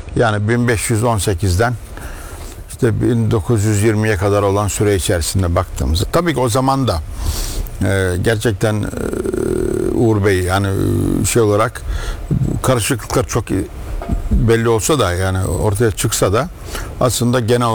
Yani 1518'den işte 1920'ye kadar olan süre içerisinde baktığımızda tabii ki o zaman da gerçekten Uğur Bey yani şey olarak karışıklıklar çok belli olsa da yani ortaya çıksa da aslında genel